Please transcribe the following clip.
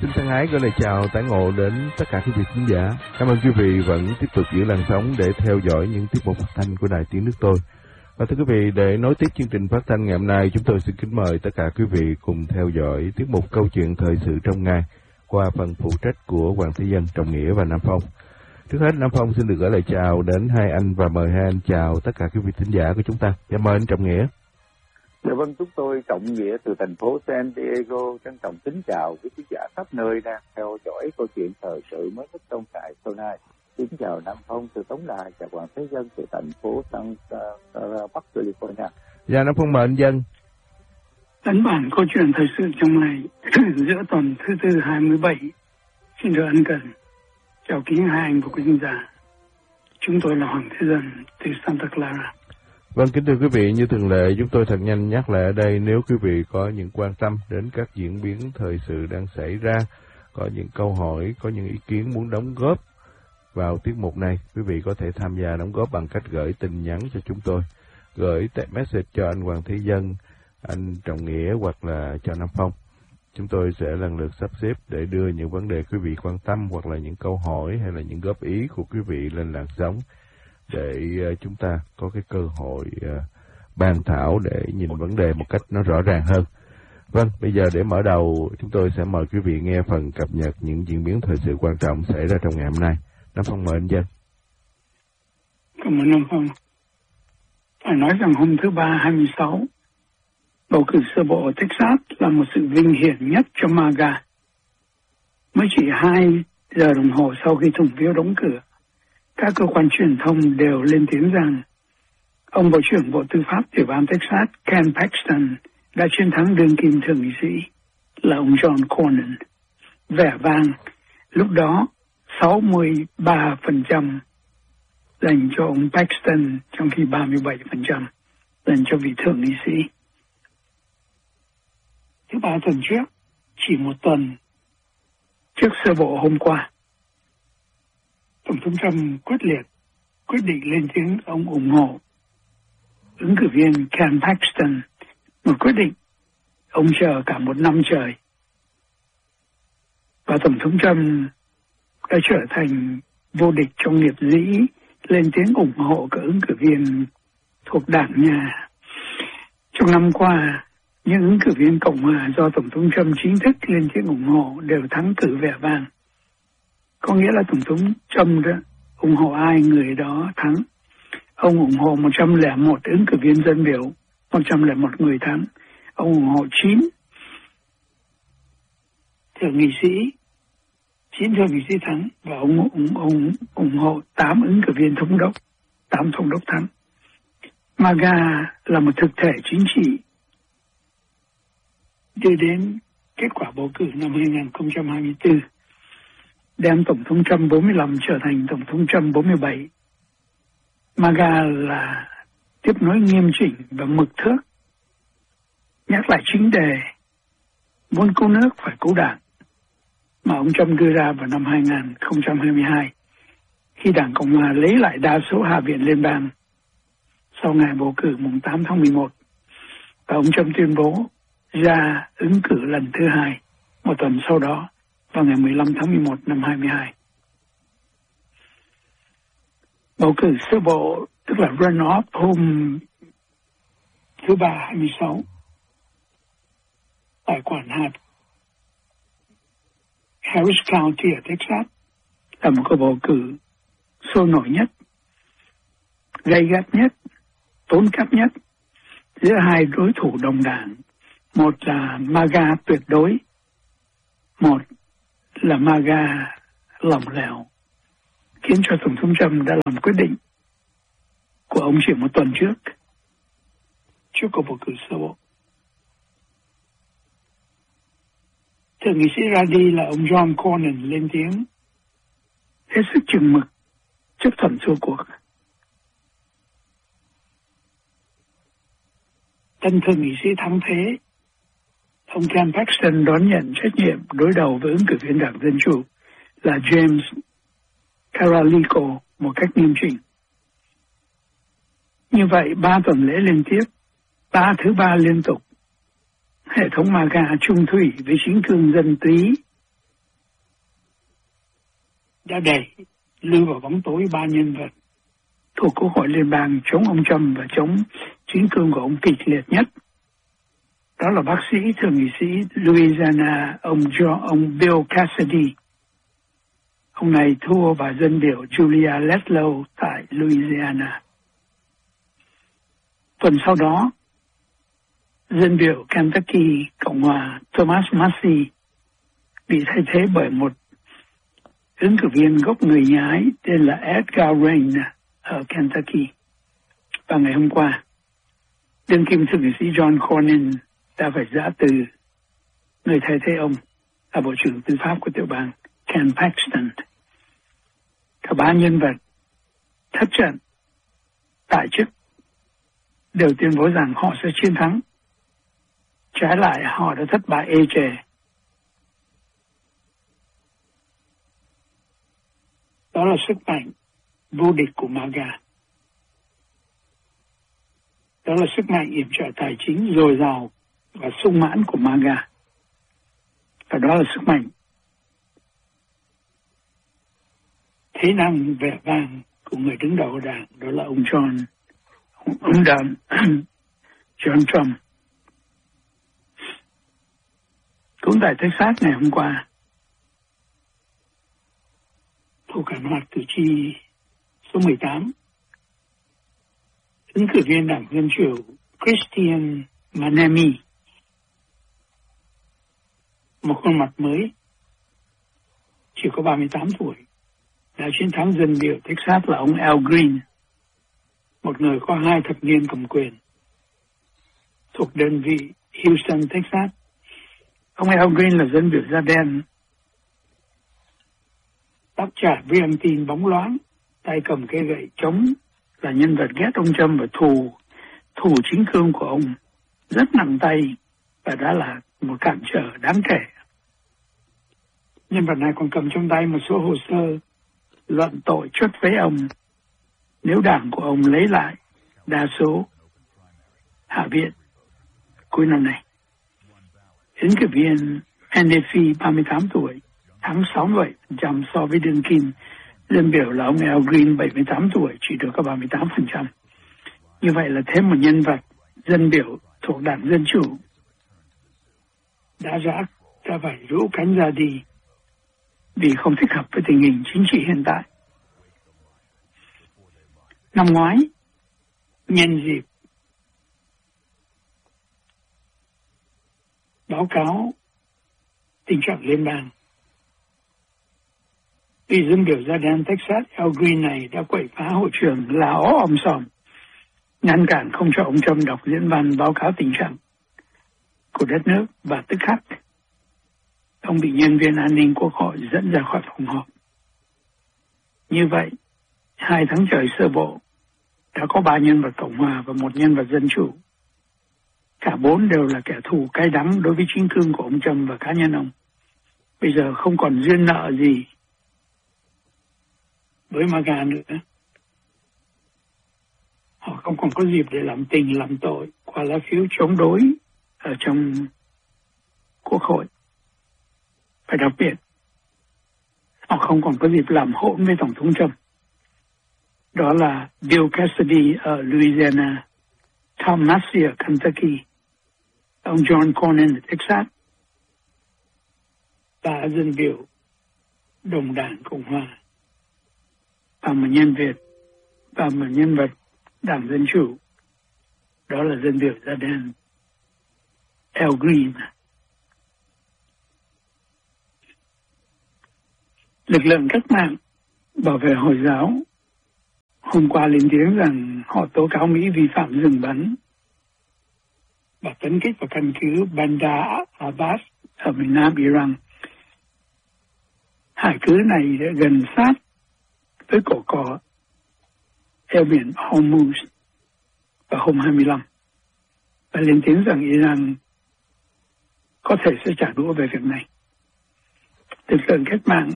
Xin thân ái gửi lời chào tái ngộ đến tất cả quý vị khán giả. Cảm ơn quý vị vẫn tiếp tục giữ làn sóng để theo dõi những tiết mục phát thanh của Đài Tiếng Nước Tôi. Và thưa quý vị, để nối tiếp chương trình phát thanh ngày hôm nay, chúng tôi xin kính mời tất cả quý vị cùng theo dõi tiết mục câu chuyện thời sự trong ngày qua phần phụ trách của Hoàng Thế Dân, Trọng Nghĩa và Nam Phong. Trước hết, Nam Phong xin được gửi lời chào đến hai anh và mời hai anh chào tất cả quý vị thính giả của chúng ta. Dạ mời anh Trọng Nghĩa. Dạ vâng, chúng tôi Trọng Nghĩa từ thành phố San Diego trân trọng kính chào quý khán giả khắp nơi đang theo dõi câu chuyện thời sự mới nhất trong trại sau này. Kính chào Nam Phong từ Tống Đài, chào Hoàng Thế Dân từ thành phố Bắc California. Dạ Nam Phong mời anh Dân. Ấn bản câu chuyện thời sự trong ngày giữa tuần thứ tư 27. Xin được ân cần chào kính hai anh và quý khán giả. Chúng tôi là Hoàng Thế Dân từ Santa Clara. Vâng, kính thưa quý vị, như thường lệ, chúng tôi thật nhanh nhắc lại ở đây, nếu quý vị có những quan tâm đến các diễn biến thời sự đang xảy ra, có những câu hỏi, có những ý kiến muốn đóng góp vào tiết mục này, quý vị có thể tham gia đóng góp bằng cách gửi tin nhắn cho chúng tôi, gửi message cho anh Hoàng Thế Dân, anh Trọng Nghĩa hoặc là cho Nam Phong. Chúng tôi sẽ lần lượt sắp xếp để đưa những vấn đề quý vị quan tâm hoặc là những câu hỏi hay là những góp ý của quý vị lên làn sóng, để chúng ta có cái cơ hội bàn thảo để nhìn vấn đề một cách nó rõ ràng hơn. Vâng, bây giờ để mở đầu, chúng tôi sẽ mời quý vị nghe phần cập nhật những diễn biến thời sự quan trọng xảy ra trong ngày hôm nay. Nam Phong mời anh Dân. Cảm ơn Nam Phong. Phải nói rằng hôm thứ Ba 26, bầu cử sơ bộ ở Texas là một sự vinh hiển nhất cho MAGA. Mới chỉ 2 giờ đồng hồ sau khi thùng phiếu đóng cửa, các cơ quan truyền thông đều lên tiếng rằng ông Bộ trưởng Bộ Tư pháp tiểu bang Texas Ken Paxton đã chiến thắng đương kim thượng nghị sĩ là ông John Cornyn. Vẻ vang lúc đó 63% dành cho ông Paxton, trong khi 37% dành cho vị thượng nghị sĩ. Thứ Ba tuần trước, chỉ một tuần trước sơ bộ hôm qua, Tổng thống Trump quyết định lên tiếng ông ủng hộ ứng cử viên Ken Paxton, một quyết định ông chờ cả một năm trời. Và Tổng thống Trump đã trở thành vô địch trong nghiệp dĩ lên tiếng ủng hộ các ứng cử viên thuộc đảng nhà. Trong năm qua, những ứng cử viên Cộng hòa do Tổng thống Trump chính thức lên tiếng ủng hộ đều thắng cử vẻ vang. Có nghĩa là Tổng thống Trump đó ủng hộ ai người đó thắng. Ông ủng hộ 101 ứng cử viên dân biểu, 101 người thắng. Ông ủng hộ 9 thượng nghị sĩ, 9 thượng nghị sĩ thắng, và ông ủng hộ 8 ứng cử viên thống đốc, 8 thống đốc thắng. MAGA là một thực thể chính trị đưa đến kết quả bầu cử năm 2024, đem Tổng thống Trump 45 trở thành Tổng thống Trump 47. MAGA là tiếp nối nghiêm chỉnh và mực thước, nhắc lại chính đề muốn cứu nước phải cứu đảng mà ông Trump đưa ra vào năm 2022, khi Đảng Cộng hòa lấy lại đa số Hạ viện Liên bang sau ngày bầu cử mùng 8 tháng 11, và ông Trump tuyên bố ra ứng cử lần thứ hai một tuần sau đó, vào ngày 15 tháng 11 năm 22. Bầu cử sơ bộ, tức là runoff, hôm thứ Ba 26 tại quản hạt Harris County ở Texas là một cuộc bầu cử sôi nổi nhất, gay gắt nhất, tốn kém nhất giữa hai đối thủ đồng đảng. Một là MAGA tuyệt đối, một là MAGA lỏng lẻo, khiến cho Tổng thống Trump đã làm quyết định của ông chỉ một tuần trước cuộc bầu cử sơ bộ. Thượng nghị sĩ ra đi là ông John Cornyn lên tiếng hết sức chừng mực chấp thuận xua cuộc. Tân thượng nghị sĩ thắng thế, ông Ken Paxton đón nhận trách nhiệm đối đầu với ứng cử viên Đảng Dân Chủ là James Carolico một cách nghiêm chỉnh. Như vậy, 3 tuần lễ liên tiếp, 3 thứ Ba liên tục, hệ thống MAGA trung thủy với chính cương dân túy đã đẩy lui vào bóng tối ba nhân vật thuộc Quốc hội Liên bang chống ông Trump và chống chính cương của ông kịch liệt nhất. Đó là bác sĩ thượng nghị sĩ Louisiana, ông Bill Cassidy. Ông này thua bà dân biểu Julia Letlow tại Louisiana. Tuần sau đó, dân biểu Kentucky Cộng hòa Thomas Massie bị thay thế bởi một ứng cử viên gốc người nhái tên là Edgar Rain ở Kentucky. Và ngày hôm qua, đương kim thượng nghị sĩ John Cornyn đã phải giã từ. Người thay thế ông là Bộ trưởng Tư pháp của tiểu bang Ken Paxton. Cả ba nhân vật thất trận tại chức đều tuyên bố rằng họ sẽ chiến thắng. Trái lại, họ đã thất bại ê chề. Đó là sức mạnh vô địch của MAGA. Đó là sức mạnh yểm trợ tài chính dồi dào và sung mãn của MAGA. Và đó là sức mạnh thế năng vẻ vang của người đứng đầu đảng, đó là ông John Trump. Cũng tại Texas ngày hôm qua, thuộc hàng loạt cử tri số 18, ứng cử viên đảng Dân Chủ Christian Manemi, một khuôn mặt mới, chỉ có 38 tuổi, đã chiến thắng dân biểu Texas là ông Al Green, một người có 2 thập niên cầm quyền, thuộc đơn vị Houston, Texas. Ông Al Green là dân biểu da đen, tóc chải với âm tin bóng loáng, tay cầm cây gậy chống, là nhân vật ghét ông Trump và thù chính cương của ông, rất nặng tay và đã là một cản trở đáng kể. Nhân vật này còn cầm trong tay một số hồ sơ luận tội chuất với ông nếu đảng của ông lấy lại đa số hạ viện cuối năm nay. Ứng cử viên NDP 38 tuổi, thắng 67% so với đương kim dân biểu là ông Al Green 78 tuổi, chỉ được có 38%. Như vậy là thêm một nhân vật dân biểu thuộc đảng Dân Chủ đã phải rũ cánh ra đi vì không thích hợp với tình hình chính trị hiện tại. Năm ngoái, nhân dịp báo cáo tình trạng liên bang, vị dân biểu da đen Texas Al Green này đã quậy phá hội trường là om sòm, ngăn cản không cho ông Trump đọc diễn văn báo cáo tình trạng của đất nước, và tức khắc ông bị nhân viên an ninh quốc hội dẫn ra khỏi phòng họp. Như vậy, 2 tháng trời sơ bộ đã có 3 nhân vật Cộng hòa và 1 nhân vật Dân Chủ. Cả 4 đều là kẻ thù cay đắng đối với chính cương của ông Trump và cá nhân ông. Bây giờ không còn duyên nợ gì với MAGA nữa. Họ không còn có dịp để làm tình làm tội qua lá phiếu chống đối ở trong quốc hội. Và đặc biệt, họ không còn có dịp làm hỗn với Tổng thống Trump. Đó là Bill Cassidy ở Louisiana, Tom Massie ở Kentucky, ông John Cornyn ở Texas, và dân biểu đồng đảng Cộng hòa, và một nhân vật đảng Dân Chủ, đó là dân biểu da đen Al Green. Lực lượng cách mạng bảo vệ Hồi giáo hôm qua lên tiếng rằng họ tố cáo Mỹ vi phạm dừng bắn và tấn kích vào căn cứ Bandar Abbas ở miền nam Iran. Hải cứ này đã gần sát với cổ cỏ eo biển Hormuz vào hôm 25 và lên tiếng rằng Iran có thể sẽ trả đũa về việc này. Lực lượng cách mạng